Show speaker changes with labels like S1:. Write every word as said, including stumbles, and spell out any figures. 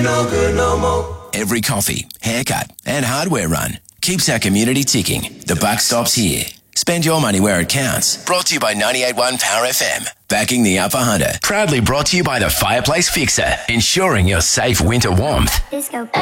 S1: No good no more.
S2: Every coffee, haircut and hardware run keeps our community ticking. The buck stops here. Spend your money where it counts. Brought to you by ninety-eight point one Power F M. Backing the Upper Hunter. Proudly brought to you by the Fireplace Fixer. Ensuring your safe winter warmth.
S3: Disco.